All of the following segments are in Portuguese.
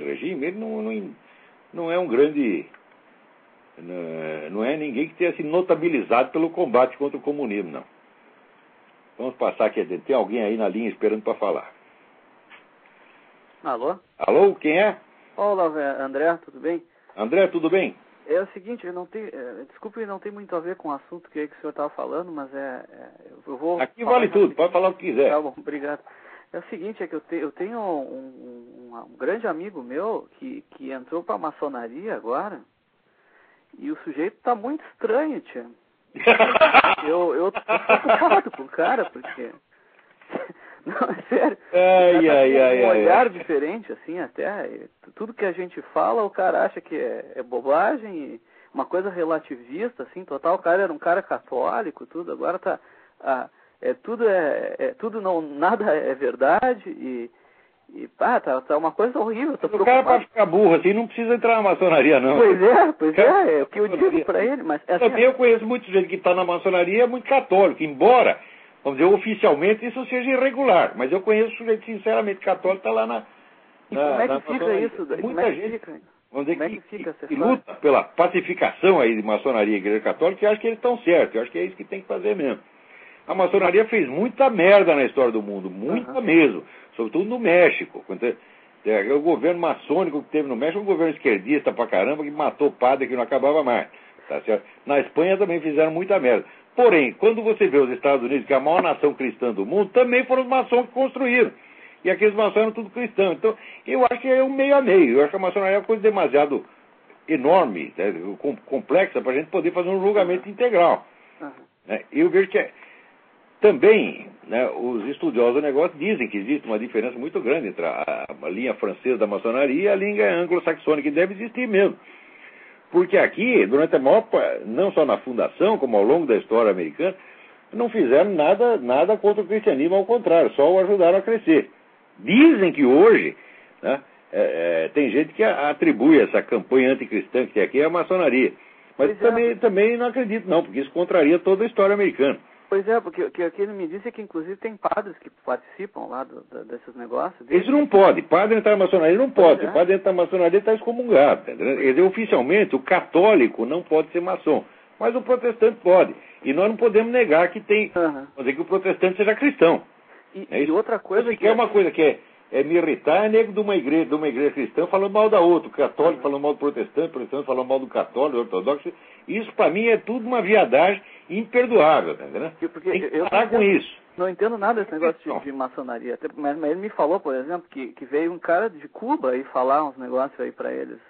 regime, ele não é um grande... Não é ninguém que tenha se notabilizado pelo combate contra o comunismo, não. Vamos passar aqui. Tem alguém aí na linha esperando para falar. Alô? Alô, quem é? Olá, André, tudo bem? André, tudo bem? É o seguinte, desculpe, não tem muito a ver com o assunto que o senhor estava falando, mas eu vou... Aqui vale tudo, pode falar o que quiser. Tá bom, obrigado. É o seguinte, que eu tenho um grande amigo meu que entrou para a maçonaria agora, e o sujeito tá muito estranho, tia. Eu tô preocupado com o cara, porque... Não, é sério. Um olhar diferente, assim, até. Tudo que a gente fala, o cara acha que é bobagem, e uma coisa relativista, assim, total. O cara era um cara católico, tudo. Agora tá... tudo não... Nada é verdade e tá uma coisa horrível. O cara, para ficar burro assim, não precisa entrar na maçonaria, não. Pois é o que eu digo para ele. Mas assim, também eu conheço muita gente que está na maçonaria, é muito católico, embora, vamos dizer, oficialmente isso seja irregular. Mas eu conheço sujeito sinceramente católico que está lá na como é que fica maçonaria. isso? Muita gente, vamos dizer, que luta pela pacificação aí de maçonaria e igreja católica, e acho que eles estão certos. Eu acho que é isso que tem que fazer mesmo. A maçonaria fez muita merda na história do mundo, muita mesmo, sobretudo no México. O governo maçônico que teve no México, um governo esquerdista pra caramba, que matou padre que não acabava mais. Tá certo? Na Espanha também fizeram muita merda. Porém, quando você vê os Estados Unidos, que é a maior nação cristã do mundo, também foram os maçons que construíram. E aqueles maçons eram tudo cristãos. Então, eu acho que é um meio a meio. Eu acho que a maçonaria é uma coisa demasiado enorme, né, complexa, para a gente poder fazer um julgamento integral. Né? Eu vejo que também, né, os estudiosos do negócio dizem que existe uma diferença muito grande entre a linha francesa da maçonaria e a linha anglo-saxônica, que deve existir mesmo. Porque aqui, durante a maior não só na fundação, como ao longo da história americana, não fizeram nada contra o cristianismo, ao contrário, só o ajudaram a crescer. Dizem que hoje, né, tem gente que atribui essa campanha anticristã que tem aqui à maçonaria. Mas também não acredito não, porque isso contraria toda a história americana. Pois é, porque o que ele me disse é que inclusive tem padres que participam lá desses negócios. Isso não pode. Padre entrar na maçonaria não pode. O padre entrar na maçonaria está excomungado. Tá entendendo? Quer dizer, oficialmente, o católico não pode ser maçom. Mas o protestante pode. E nós não podemos negar que tem... Vamos dizer que o protestante seja cristão. E outra coisa que é uma coisa que é me irritar, é nego de uma igreja cristã falando mal da outra. O católico falando mal do protestante, o protestante falando mal do católico, do ortodoxo. Isso, para mim, é tudo uma viadagem imperdoável, tá entendendo? Porque tem que parar com isso. Não entendo nada desse negócio de maçonaria. Mas ele me falou, por exemplo, que veio um cara de Cuba e falar uns negócios aí para eles.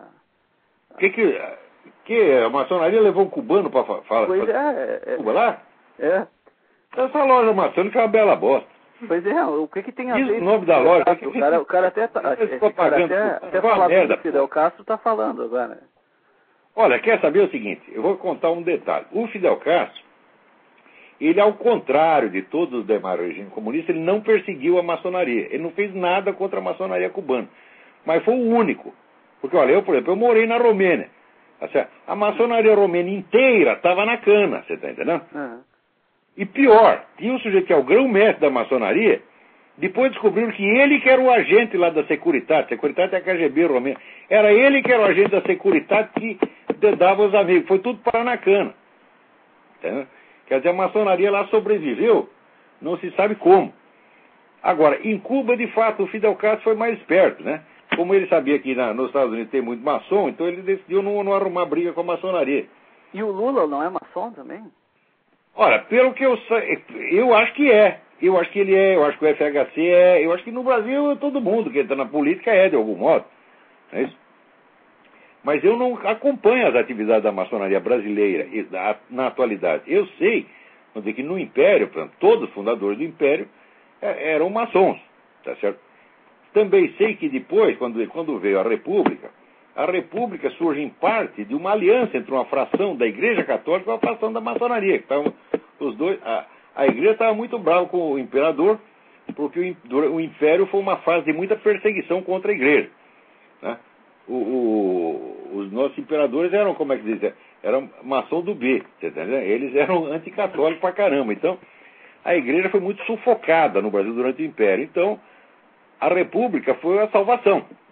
Que a maçonaria levou um cubano para falar? Pois Cuba lá? É. Essa loja maçônica é uma bela bosta. Pois é, o que tem a ver? Diz o nome da loja. O cara até falando do Fidel Castro está falando agora. Olha, quer saber o seguinte? Eu vou contar um detalhe. O Fidel Castro, ele, ao contrário de todos os demais regimes comunistas, ele não perseguiu a maçonaria. Ele não fez nada contra a maçonaria cubana. Mas foi o único. Porque, olha, por exemplo, eu morei na Romênia. A maçonaria romena inteira estava na cana, você está entendendo? E pior, tinha um sujeito que é o grão-mestre da maçonaria, depois descobriram que ele que era o agente lá da Securitate. Securitate é a KGB romena. Era ele que era o agente da Securitate que dava os amigos. Foi tudo parar na cana. Entendeu? Quer dizer, a maçonaria lá sobreviveu, não se sabe como. Agora, em Cuba, de fato, o Fidel Castro foi mais esperto, né? Como ele sabia que nos Estados Unidos tem muito maçom, então ele decidiu não arrumar briga com a maçonaria. E o Lula não é maçom também? Ora, pelo que eu sei, eu acho que é. Eu acho que ele é, eu acho que o FHC é, eu acho que no Brasil todo mundo que está na política é, de algum modo. É isso? Mas eu não acompanho as atividades da maçonaria brasileira na atualidade. Eu sei, vamos dizer que no Império, por exemplo, todos os fundadores do Império eram maçons, tá certo? Também sei que depois, quando veio a República surge em parte de uma aliança entre uma fração da Igreja Católica e uma fração da maçonaria. Que estavam os dois, a Igreja estava muito brava com o Imperador, porque o Império foi uma fase de muita perseguição contra a Igreja. Né? Os nossos imperadores eram, como é que diz, eram maçom do B, você tá entendendo? Eles eram anticatólicos pra caramba. Então, a Igreja foi muito sufocada no Brasil durante o Império. Então, a República foi a salvação.